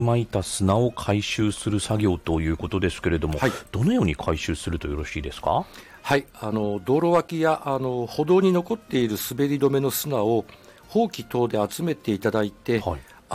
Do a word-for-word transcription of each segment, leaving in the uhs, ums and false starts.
まいた砂を回収する作業ということですけれども、はい、どのように回収するとよろしいですか？ はい、あの道路脇やあの歩道に残っている滑り止めの砂をほうき等で集めていただいて、はい、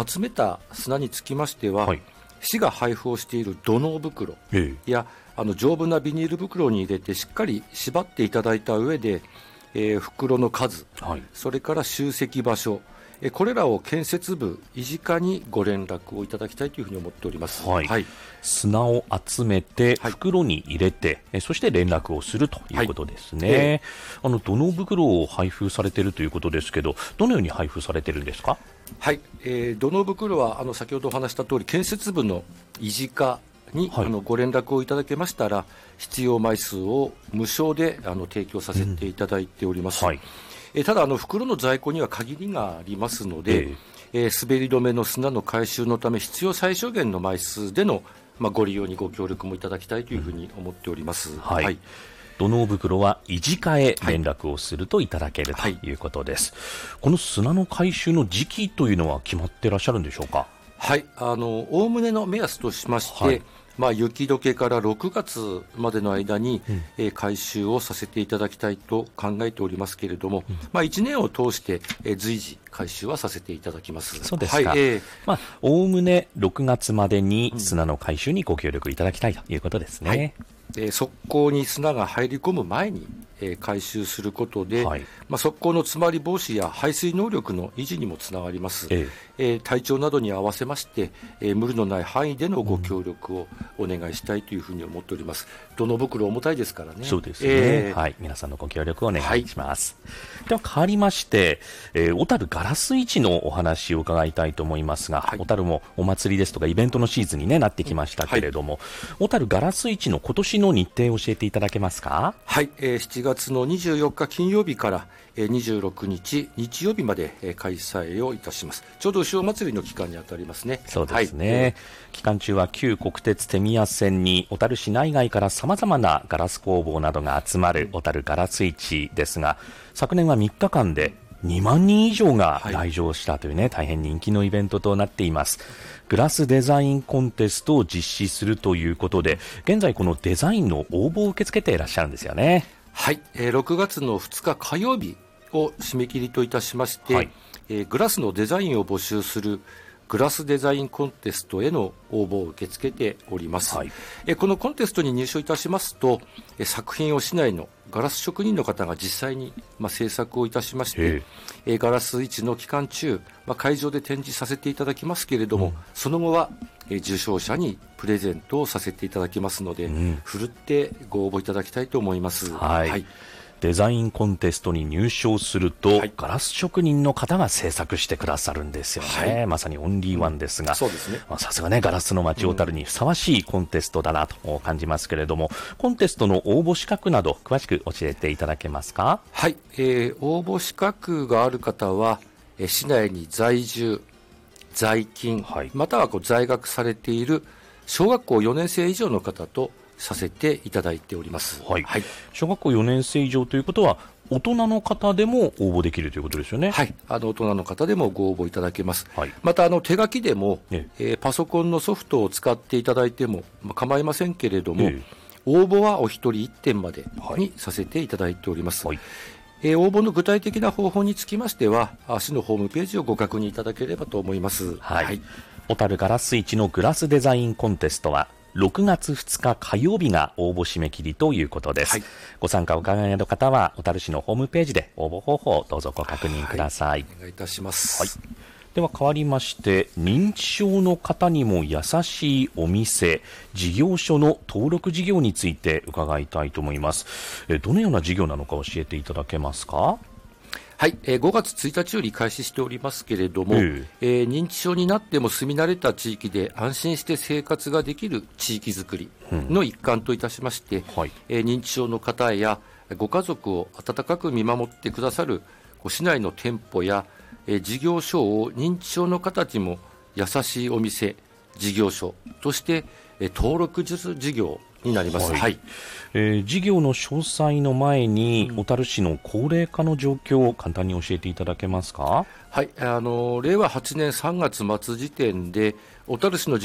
集めた砂につきましては、はい、市が配布をしている土のう袋や、ええ、あの丈夫なビニール袋に入れてしっかり縛っていただいた上で、えー、袋の数、はい、それから集積場所、これらを建設部維持課にご連絡をいただきたいというふうに思っております。 はいはい、砂を集めて袋に入れて、はい、そして連絡をするということですね。はいえー、あの土のう袋を配布されているということですけど、どのように配布されているんですか？ はい、えー、土のう袋はあの先ほどお話した通り建設部の維持課に、はい、あのご連絡をいただけましたら必要枚数を無償であの提供させていただいております。うんはいえー、ただあの袋の在庫には限りがありますので、えーえー、滑り止めの砂の回収のため必要最小限の枚数での、まあ、ご利用にご協力もいただきたいというふうに思っております。うんはいはい土のう袋は維持課へ連絡をするといただける、はい、ということです。この砂の回収の時期というのは決まっていらっしゃるんでしょうか？ はい、あのおおむねの目安としまして、はいまあ、雪解けからろくがつまでの間に、うんえー、回収をさせていただきたいと考えておりますけれども、うんまあ、いちねんを通して、えー、随時回収はさせていただきます。 そうですか。はいえーまあ、おおむねろくがつまでに砂の回収にご協力いただきたいということですね。はいえー、側溝に砂が入り込む前に、えー、回収することで、はいまあ、側溝の詰まり防止や排水能力の維持にもつながります、えーえー、体調などに合わせまして、えー、無理のない範囲でのご協力をお願いしたいというふうに思っております。土の袋重たいですからね。 そうですね、えーはい、皆さんのご協力をお願いします、はい、では変わりまして、えー、小樽ガラス市のお話を伺いたいと思いますが、はい、小樽もお祭りですとかイベントのシーズンに、ね、なってきましたけれども、はい、小樽ガラス市の今年の日程を教えていただけますか？ はい、えー、しちがつのにじゅうよっか金曜日から、えー、にじゅうろくにち日曜日まで、えー、開催をいたします。ちょうど牛尾祭りの期間にあたりますね。 そうですね、はい、期間中は旧国鉄手宮線に小樽市内外からさまざまなガラス工房などが集まる小樽ガラス市ですが、昨年はみっかかんでにまんにん以上が来場したというね、はい、大変人気のイベントとなっています。グラスデザインコンテストを実施するということで、現在このデザインの応募を受け付けていらっしゃるんですよね。 はい、えー、ろくがつのふつか火曜日を締め切りといたしまして、はいえー、グラスのデザインを募集するグラスデザインコンテストへの応募を受け付けております、はいえー、このコンテストに入賞いたしますと、えー、作品を市内のガラス職人の方が実際に、まあ、制作をいたしまして、えー、ガラス市の期間中、まあ、会場で展示させていただきますけれども、うん、その後は、えー、受賞者にプレゼントをさせていただきますので、うん、ふるってご応募いただきたいと思います。 はい、はいデザインコンテストに入賞すると、はい、ガラス職人の方が制作してくださるんですよね、はい、まさにオンリーワンですが、 そうですね、 まあ、さすがねガラスの街小樽にふさわしいコンテストだなと感じますけれども、コンテストの応募資格など詳しく教えていただけますか？ はい、えー、応募資格がある方は、えー、市内に在住在勤、はい、またはこう在学されている小学校よねん生以上の方とさせていただいております、 はいはい、小学校よねん生以上ということは大人の方でも応募できるということですよね。 はい、あの大人の方でもご応募いただけます、はい、またあの手書きでも、ええー、パソコンのソフトを使っていただいても、まあ、構いませんけれども、ええ、応募はお一人一点までにさせていただいております、はいえー、応募の具体的な方法につきましては市のホームページをご確認いただければと思います。 はいはい、小樽ガラス市のグラスデザインコンテストはろくがつふつか火曜日が応募締め切りということです、はい、ご参加お伺いの方は小樽市のホームページで応募方法をどうぞご確認ください、はい、 お願いいたします、 はい、では変わりまして認知症の方にも優しいお店事業所の登録事業について伺いたいと思います。えどのような事業なのか教えていただけますか？ はい、えー、ごがつついたちより開始しておりますけれども、えーえー、認知症になっても住み慣れた地域で安心して生活ができる地域づくりの一環といたしまして、うんはいえー、認知症の方やご家族を温かく見守ってくださる市内の店舗や、えー、事業所を認知症の方にも優しいお店事業所として、えー、登録事業になります。はい、はい、 えー、事業の詳細の前に、うん、小樽市の高齢化の状況を簡単に教えていただけますか。 はい、あの令和はちねんさんがつ末時点で小樽市の